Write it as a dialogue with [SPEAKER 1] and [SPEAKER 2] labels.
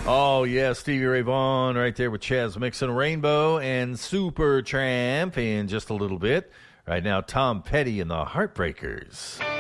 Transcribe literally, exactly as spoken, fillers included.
[SPEAKER 1] Oh, yeah, Stevie Ray Vaughan right there with Chaz Mixon, Rainbow, and Super Tramp in just a little bit. Right now, Tom Petty and the Heartbreakers.